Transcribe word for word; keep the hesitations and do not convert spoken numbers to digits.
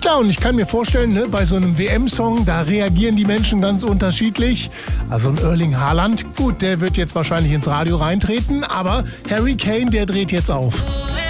Ja, und ich kann mir vorstellen, ne, bei so einem W M-Song, da reagieren die Menschen ganz unterschiedlich. Also ein Erling Haaland, gut, der wird jetzt wahrscheinlich ins Radio reintreten, aber Harry Kane, der dreht jetzt auf.